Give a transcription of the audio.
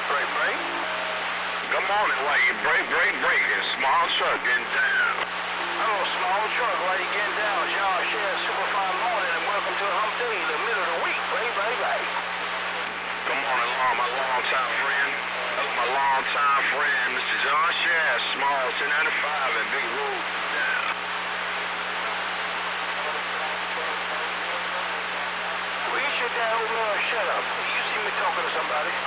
Break, break. Good morning, lady. Break, break, breaking. Small truck getting down. Hello, small truck. Why you getting down? Y'all share super fine morning and welcome to Hump Day, the middle of the week. Break, break, break. Good morning, my long-time friend. Hello, my long-time friend, Mr. John Share, small 1095 and Big Road. Down. Will you sit down over there and shut up? You see me talking to somebody?